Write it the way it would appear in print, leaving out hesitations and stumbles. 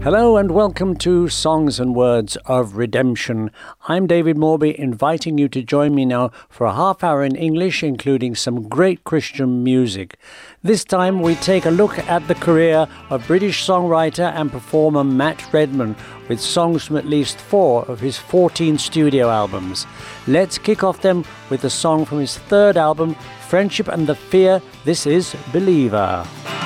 Hello and welcome to Songs and Words of Redemption. I'm David Morby, inviting you to join me now for a half hour in English, including some great Christian music. This time we take a look at the career of British songwriter and performer Matt Redman, with songs from at least 4 of his 14 studio albums. Let's kick off them with a song from his third album, Friendship and the Fear. This is Believer.